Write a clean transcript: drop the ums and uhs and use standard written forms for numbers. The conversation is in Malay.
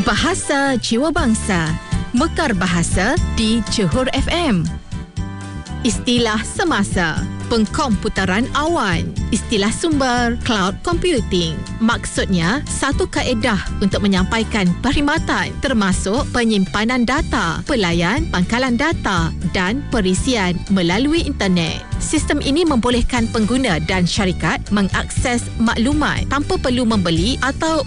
Bahasa Jiwa Bangsa, Mekar Bahasa di Johor FM. Istilah semasa, pengkomputeran awan, istilah sumber, cloud computing. Maksudnya, satu kaedah untuk menyampaikan perkhidmatan termasuk penyimpanan data, pelayan pangkalan data dan perisian melalui internet. Sistem ini membolehkan pengguna dan syarikat mengakses maklumat tanpa perlu membeli atau